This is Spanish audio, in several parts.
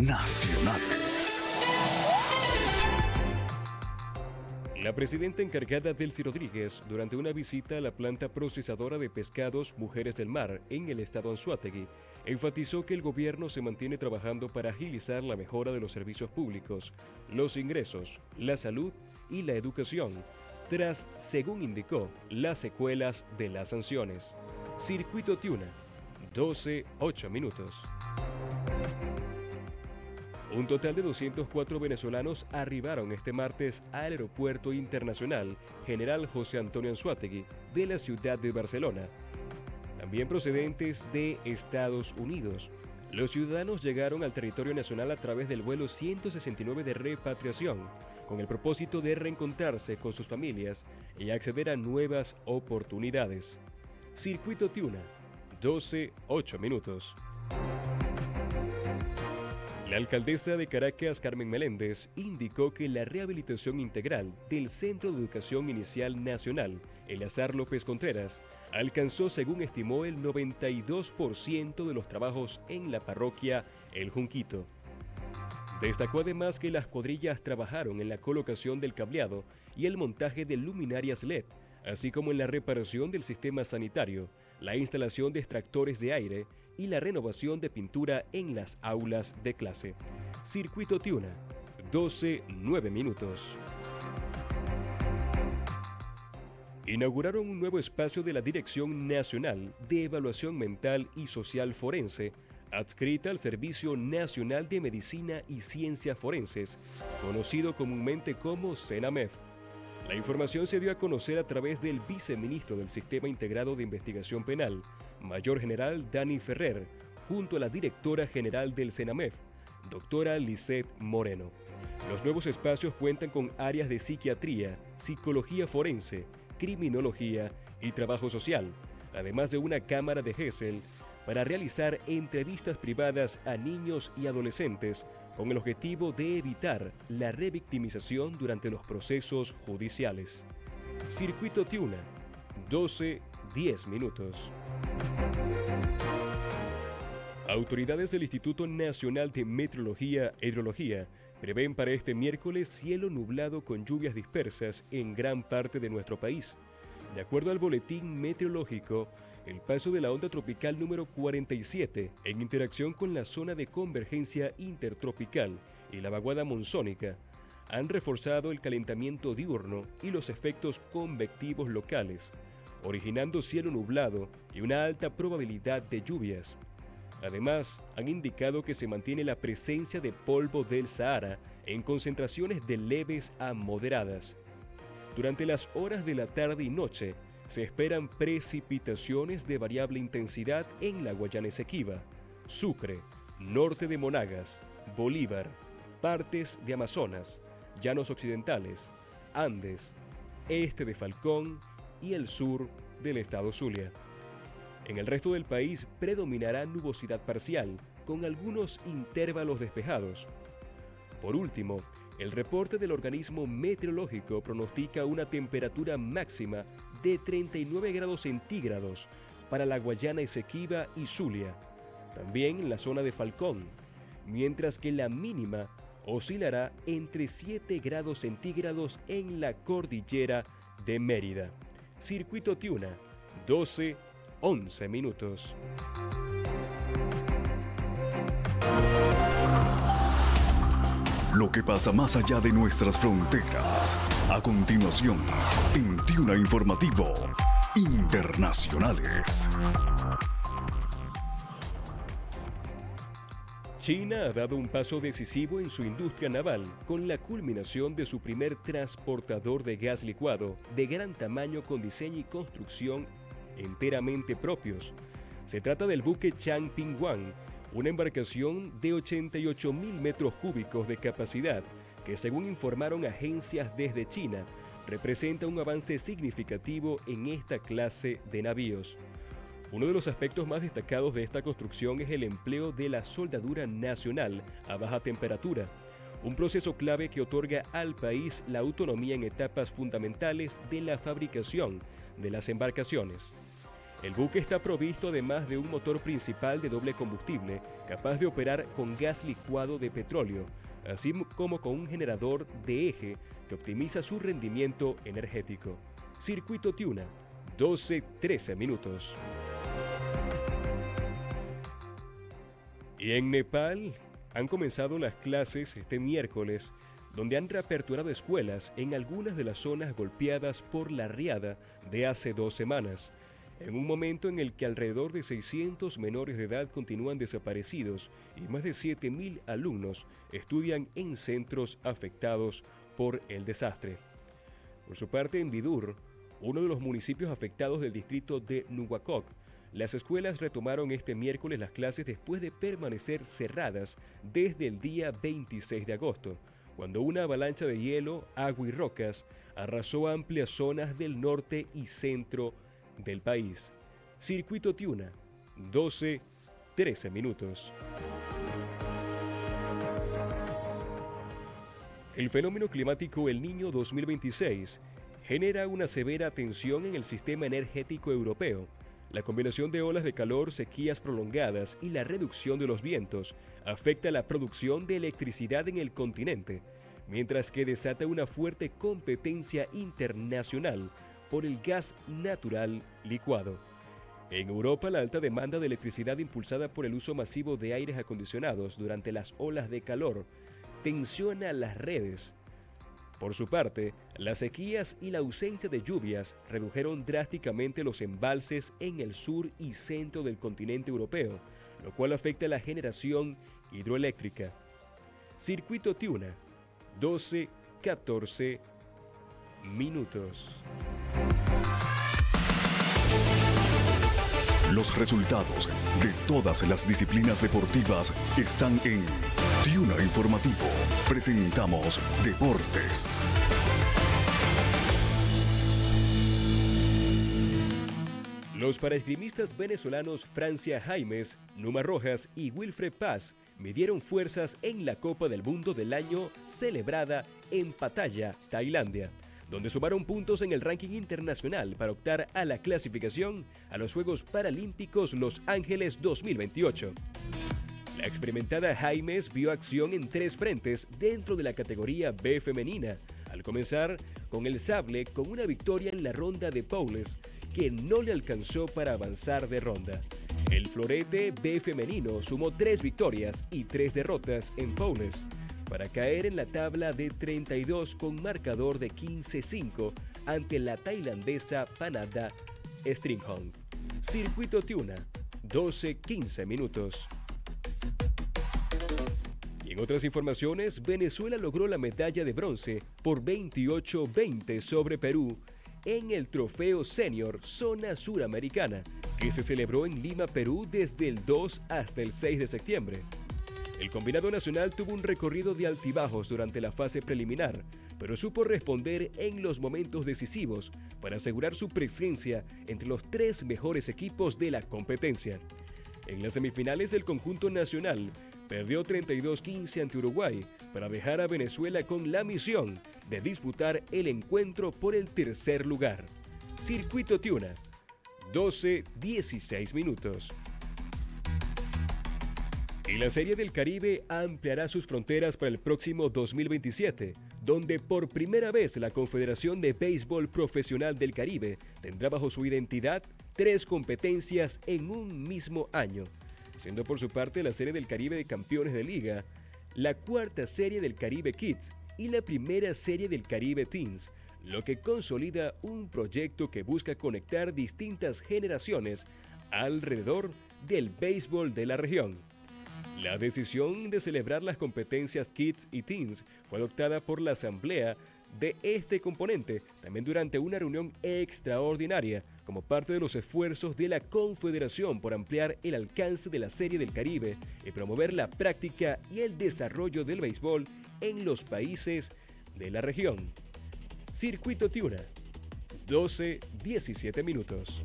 Nacionales. La presidenta encargada Delcy Rodríguez, durante una visita a la planta procesadora de pescados Mujeres del Mar en el estado Anzoátegui, enfatizó que el gobierno se mantiene trabajando para agilizar la mejora de los servicios públicos, los ingresos, la salud y la educación, tras, según indicó, las secuelas de las sanciones. Circuito Tiuna, 12:08 minutos. Un total de 204 venezolanos arribaron este martes al Aeropuerto Internacional General José Antonio Anzoátegui de la ciudad de Barcelona, también procedentes de Estados Unidos. Los ciudadanos llegaron al territorio nacional a través del vuelo 169 de repatriación, con el propósito de reencontrarse con sus familias y acceder a nuevas oportunidades. Circuito Tiuna, 12:08 minutos. La alcaldesa de Caracas, Carmen Meléndez, indicó que la rehabilitación integral del Centro de Educación Inicial Nacional, Eleazar López Contreras, alcanzó, según estimó, el 92% de los trabajos en la parroquia El Junquito. Destacó además que las cuadrillas trabajaron en la colocación del cableado y el montaje de luminarias LED, así como en la reparación del sistema sanitario, la instalación de extractores de aire y la renovación de pintura en las aulas de clase. Circuito Tiuna, 12:09 minutos. Inauguraron un nuevo espacio de la Dirección Nacional de Evaluación Mental y Social Forense, adscrita al Servicio Nacional de Medicina y Ciencias Forenses, conocido comúnmente como CENAMEF. La información se dio a conocer a través del viceministro del Sistema Integrado de Investigación Penal, Mayor General Dani Ferrer, junto a la directora general del CENAMEF, doctora Lisette Moreno. Los nuevos espacios cuentan con áreas de psiquiatría, psicología forense, criminología y trabajo social, además de una cámara de Gesell para realizar entrevistas privadas a niños y adolescentes con el objetivo de evitar la revictimización durante los procesos judiciales. Circuito Tiuna, 12:10 minutos. Autoridades del Instituto Nacional de Meteorología e Hidrología prevén para este miércoles cielo nublado con lluvias dispersas en gran parte de nuestro país. De acuerdo al boletín meteorológico, el paso de la onda tropical número 47, en interacción con la zona de convergencia intertropical y la vaguada monzónica, han reforzado el calentamiento diurno y los efectos convectivos locales, originando cielo nublado y una alta probabilidad de lluvias. Además, han indicado que se mantiene la presencia de polvo del Sahara en concentraciones de leves a moderadas. Durante las horas de la tarde y noche, se esperan precipitaciones de variable intensidad en la Guayana Esequiba, Sucre, norte de Monagas, Bolívar, partes de Amazonas, llanos occidentales, Andes, este de Falcón y el sur del estado Zulia. En el resto del país predominará nubosidad parcial, con algunos intervalos despejados. Por último, el reporte del organismo meteorológico pronostica una temperatura máxima de 39 grados centígrados para la Guayana Esequiba y Zulia, también en la zona de Falcón, mientras que la mínima oscilará entre 7 grados centígrados en la cordillera de Mérida. Circuito Tiuna, 12:11 minutos. Lo que pasa más allá de nuestras fronteras. A continuación, en Tiuna Informativo Internacionales. China ha dado un paso decisivo en su industria naval con la culminación de su primer transportador de gas licuado de gran tamaño con diseño y construcción enteramente propios. Se trata del buque Changping Wang, una embarcación de 88.000 metros cúbicos de capacidad que, según informaron agencias desde China, representa un avance significativo en esta clase de navíos. Uno de los aspectos más destacados de esta construcción es el empleo de la soldadura nacional a baja temperatura, un proceso clave que otorga al país la autonomía en etapas fundamentales de la fabricación de las embarcaciones. El buque está provisto además de un motor principal de doble combustible, capaz de operar con gas licuado de petróleo, así como con un generador de eje que optimiza su rendimiento energético. Circuito Tuna, 12-13 minutos. Y en Nepal han comenzado las clases este miércoles, donde han reaperturado escuelas en algunas de las zonas golpeadas por la riada de hace 2 semanas, en un momento en el que alrededor de 600 menores de edad continúan desaparecidos y más de 7.000 alumnos estudian en centros afectados por el desastre. Por su parte, en Vidur, uno de los municipios afectados del distrito de Nuwakot, las escuelas retomaron este miércoles las clases después de permanecer cerradas desde el día 26 de agosto, cuando una avalancha de hielo, agua y rocas arrasó amplias zonas del norte y centro del país. Circuito Tuna, 12-13 minutos. El fenómeno climático El Niño 2026 genera una severa tensión en el sistema energético europeo. La combinación de olas de calor, sequías prolongadas y la reducción de los vientos afecta la producción de electricidad en el continente, mientras que desata una fuerte competencia internacional por el gas natural licuado. En Europa, la alta demanda de electricidad impulsada por el uso masivo de aires acondicionados durante las olas de calor tensiona las redes. Por su parte, las sequías y la ausencia de lluvias redujeron drásticamente los embalses en el sur y centro del continente europeo, lo cual afecta la generación hidroeléctrica. Circuito Tuna, 12-14 minutos. Los resultados de todas las disciplinas deportivas están en Tuna Informativo. Presentamos Deportes. Los paraesgrimistas venezolanos Francia Jaimes, Numa Rojas y Wilfred Paz midieron fuerzas en la Copa del Mundo del año celebrada en Pattaya, Tailandia, donde sumaron puntos en el ranking internacional para optar a la clasificación a los Juegos Paralímpicos Los Ángeles 2028. La experimentada Jaimes vio acción en 3 frentes dentro de la categoría B femenina, al comenzar con el sable con una victoria en la ronda de Paules, que no le alcanzó para avanzar de ronda. El florete B femenino sumó 3 victorias y 3 derrotas en Paules, para caer en la tabla de 32 con marcador de 15-5 ante la tailandesa Panada Stringhong. Circuito Tuna, 12-15 minutos. Y en otras informaciones, Venezuela logró la medalla de bronce por 28-20 sobre Perú en el Trofeo Senior Zona Suramericana, que se celebró en Lima, Perú, desde el 2 hasta el 6 de septiembre. El combinado nacional tuvo un recorrido de altibajos durante la fase preliminar, pero supo responder en los momentos decisivos para asegurar su presencia entre los 3 mejores equipos de la competencia. En las semifinales, el conjunto nacional perdió 32-15 ante Uruguay para dejar a Venezuela con la misión de disputar el encuentro por el tercer lugar. Circuito Tuna, 12-16 minutos. Y la Serie del Caribe ampliará sus fronteras para el próximo 2027, donde por primera vez la Confederación de Béisbol Profesional del Caribe tendrá bajo su identidad 3 competencias en un mismo año, siendo por su parte la Serie del Caribe de Campeones de Liga, la 4ª Serie del Caribe Kids y la primera Serie del Caribe Teens, lo que consolida un proyecto que busca conectar distintas generaciones alrededor del béisbol de la región. La decisión de celebrar las competencias Kids y Teens fue adoptada por la asamblea de este componente, también durante una reunión extraordinaria, como parte de los esfuerzos de la Confederación por ampliar el alcance de la Serie del Caribe y promover la práctica y el desarrollo del béisbol en los países de la región. Circuito Tuna, 12-17 minutos.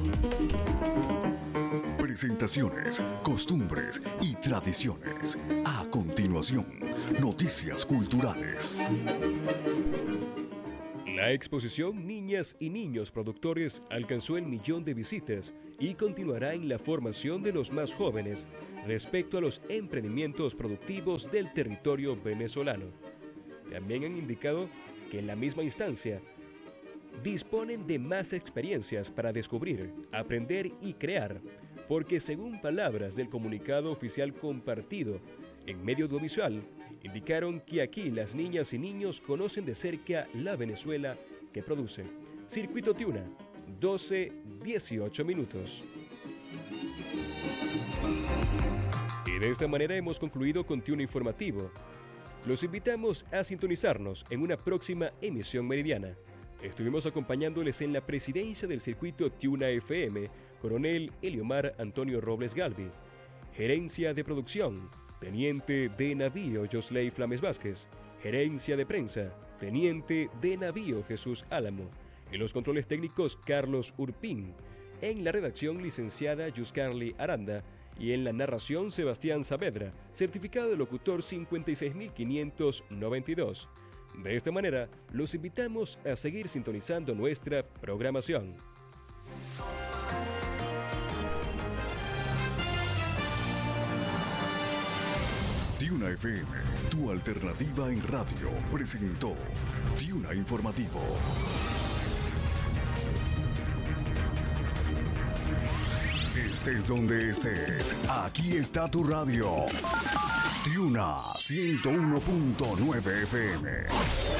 Presentaciones, costumbres y tradiciones. A continuación, noticias culturales. La exposición Niñas y Niños Productores alcanzó el 1.000.000 de visitas y continuará en la formación de los más jóvenes respecto a los emprendimientos productivos del territorio venezolano. También han indicado que en la misma instancia disponen de más experiencias para descubrir, aprender y crear, porque según palabras del comunicado oficial compartido en medio audiovisual, indicaron que aquí las niñas y niños conocen de cerca la Venezuela que produce. Circuito Tiuna, 12:18 minutos. Y de esta manera hemos concluido con Tiuna Informativo. Los invitamos a sintonizarnos en una próxima emisión meridiana. Estuvimos acompañándoles en la presidencia del circuito Tiuna FM, Coronel Eliomar Antonio Robles Galvi. Gerencia de producción, Teniente de Navío Yosley Flames Vázquez. Gerencia de prensa, Teniente de Navío Jesús Álamo. En los controles técnicos, Carlos Urpín. En la redacción, licenciada Yuscarly Aranda. Y en la narración, Sebastián Saavedra, certificado de locutor 56592. De esta manera, los invitamos a seguir sintonizando nuestra programación. Tiuna FM, tu alternativa en radio, presentó Tiuna Informativo. Estés donde estés, aquí está tu radio. Tiuna 101.9 FM.